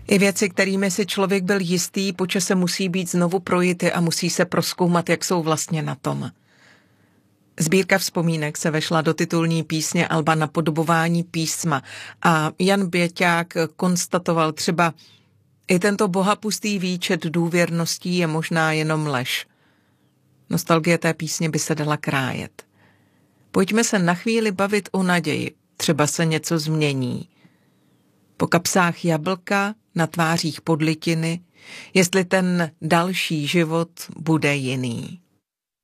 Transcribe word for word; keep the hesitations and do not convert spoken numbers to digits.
I věci, kterými si člověk byl jistý, po čase musí být znovu projity a musí se prozkoumat, jak jsou vlastně na tom. Sbírka vzpomínek se vešla do titulní písně alba Napodobování písma a Jan Běťák konstatoval třeba: i tento bohapustý výčet důvěrností je možná jenom lež. Nostalgie té písně by se dala krájet. Pojďme se na chvíli bavit o naději, třeba se něco změní. Po kapsách jablka, na tvářích podlitiny, jestli ten další život bude jiný.